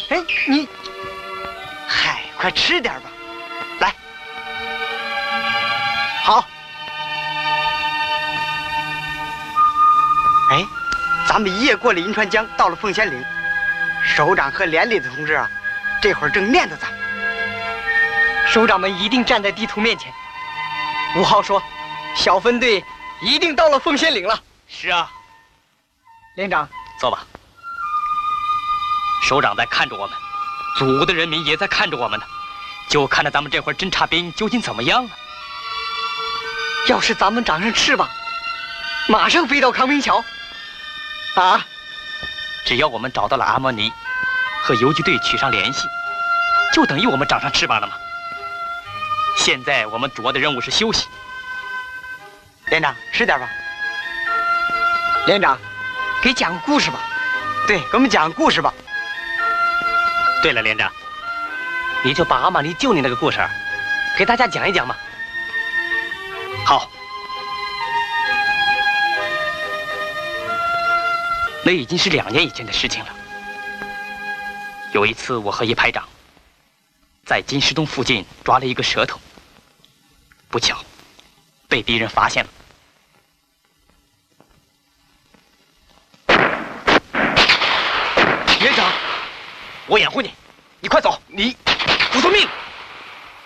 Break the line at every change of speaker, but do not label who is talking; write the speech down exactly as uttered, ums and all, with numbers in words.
哎，你，嗨，快吃点吧，来。好。哎，咱们一夜过了银川江，到了凤仙岭。首长和连里的同志啊，这会儿正念着咱们。首长们一定站在地图面前。吴浩说，小分队一定到了凤仙岭了。
是啊。
连长，
坐吧。首长在看着我们，祖国的人民也在看着我们呢，就看着咱们这会儿侦察兵究竟怎么样了。
要是咱们长上翅膀，马上飞到康平桥。啊！
只要我们找到了阿莫尼，和游击队取上联系，就等于我们长上翅膀了嘛。现在我们主要的任务是休息。
连长，吃点吧。连长，给讲个故事吧。对，给我们讲个故事吧。
对了，连长，你就把阿玛尼救你那个故事给大家讲一讲嘛。好。那已经是两年以前的事情了。有一次，我和叶排长在金石洞附近抓了一个蛇头，不巧被敌人发现了。连长，我掩护你，你快走，你不送命。